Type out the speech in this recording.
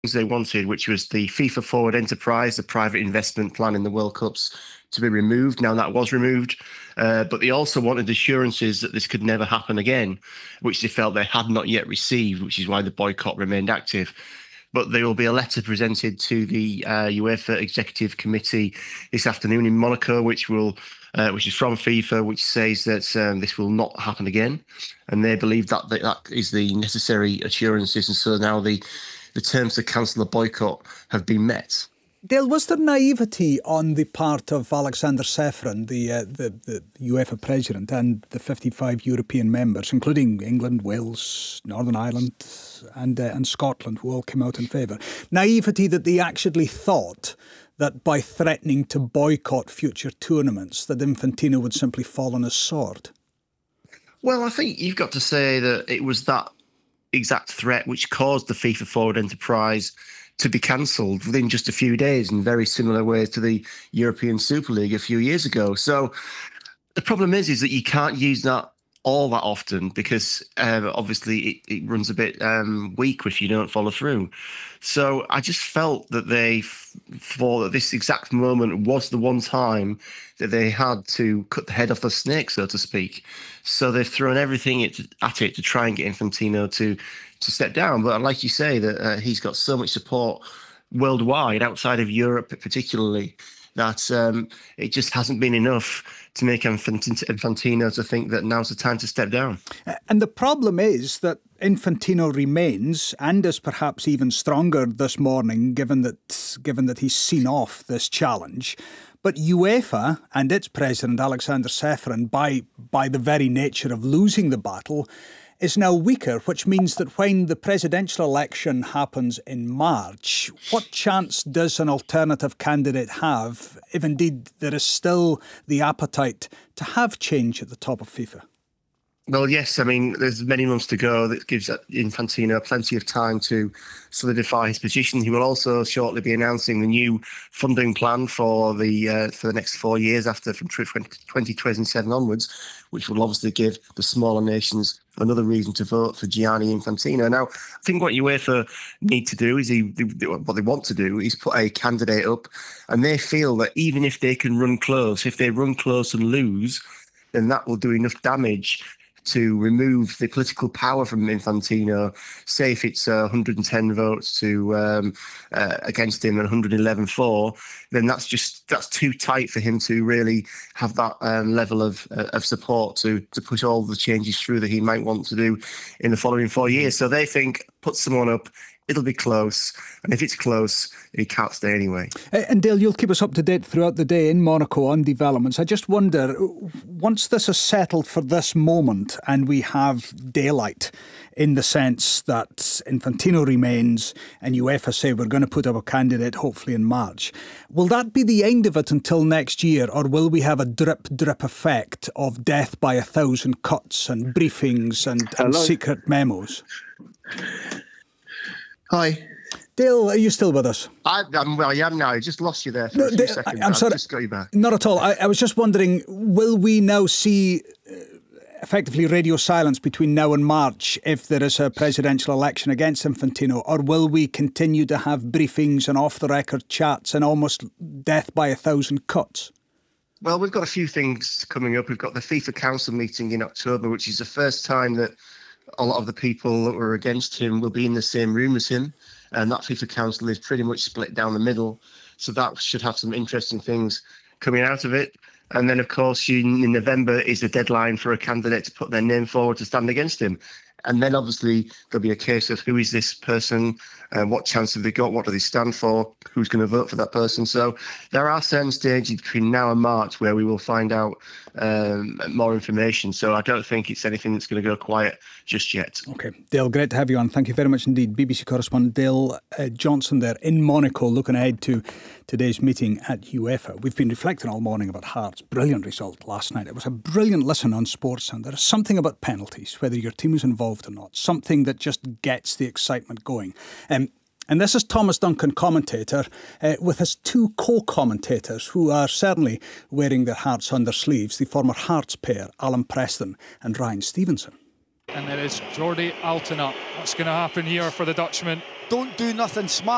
they wanted, which was the FIFA Forward Enterprise, the private investment plan in the World Cups, to be removed. Now that was removed, but they also wanted assurances that this could never happen again, which they felt they had not yet received, which is why the boycott remained active. But there will be a letter presented to the UEFA Executive Committee this afternoon in Monaco, which is from FIFA, which says that this will not happen again, and they believe that is the necessary assurances, and so now the terms to cancel the boycott have been met. Dale, was there naivety on the part of Alexander Ceferin, the UEFA president, and the 55 European members, including England, Wales, Northern Ireland and Scotland, who all came out in favour? Naivety that they actually thought that by threatening to boycott future tournaments, that Infantino would simply fall on his sword? Well, I think you've got to say that it was that exact threat which caused the FIFA Forward Enterprise to be cancelled within just a few days, in very similar ways to the European Super League a few years ago. So the problem is that you can't use that all that often, because obviously it runs a bit weak if you don't follow through. So I just felt that they thought that this exact moment was the one time that they had to cut the head off the snake, so to speak. So they've thrown everything at it to try and get Infantino to step down. But like you say, that he's got so much support worldwide, outside of Europe particularly, that it just hasn't been enough to make Infantino to think that now's the time to step down. And the problem is that Infantino remains, and is perhaps even stronger this morning, given that he's seen off this challenge. But UEFA and its president, Alexander Ceferin, by the very nature of losing the battle, is now weaker, which means that when the presidential election happens in March, what chance does an alternative candidate have, if indeed there is still the appetite to have change at the top of FIFA? Well, yes, I mean, there's many months to go. That gives Infantino plenty of time to solidify his position. He will also shortly be announcing the new funding plan for the next 4 years from 2027 onwards, which will obviously give the smaller nations another reason to vote for Gianni Infantino. Now, I think what UEFA need to do is what they want to do is put a candidate up, and they feel that even if they can run close, if they run close and lose, then that will do enough damage to remove the political power from Infantino. Say if it's 110 votes to against him and 111 for, then that's too tight for him to really have that level of support to push all the changes through that he might want to do in the following 4 years. So they think, put someone up, it'll be close, and if it's close, he can't stay anyway. And Dale, you'll keep us up to date throughout the day in Monaco on developments. I just wonder, once this is settled for this moment and we have daylight in the sense that Infantino remains and UEFA say we're going to put up a candidate hopefully in March, will that be the end of it until next year, or will we have a drip effect of death by 1,000 cuts and briefings and secret memos? Hi. Dale, are you still with us? I am now. I just lost you there for a few seconds. I'm sorry. Just got you back. Not at all. I was just wondering, will we now see effectively radio silence between now and March if there is a presidential election against Infantino, or will we continue to have briefings and off-the-record chats and almost death by 1,000 cuts? Well, we've got a few things coming up. We've got the FIFA Council meeting in October, which is the first time that a lot of the people that were against him will be in the same room as him. And that FIFA Council is pretty much split down the middle. So that should have some interesting things coming out of it. And then, of course, in November is the deadline for a candidate to put their name forward to stand against him. And then, obviously, there'll be a case of who is this person, what chance have they got, what do they stand for, who's going to vote for that person. So there are certain stages between now and March where we will find out more information. So I don't think it's anything that's going to go quiet just yet. OK. Dale, great to have you on. Thank you very much indeed. BBC correspondent Dale Johnson there in Monaco, looking ahead to today's meeting at UEFA. We've been reflecting all morning about Hearts' brilliant result last night. It was a brilliant listen on SportsSound. There is something about penalties, whether your team is involved or not, something that just gets the excitement going. And this is Thomas Duncan, commentator, with his two co-commentators who are certainly wearing their hearts on their sleeves, the former Hearts pair, Alan Preston and Ryan Stevenson. And there is Jordi Altena. What's going to happen here for the Dutchman? Don't do nothing smart.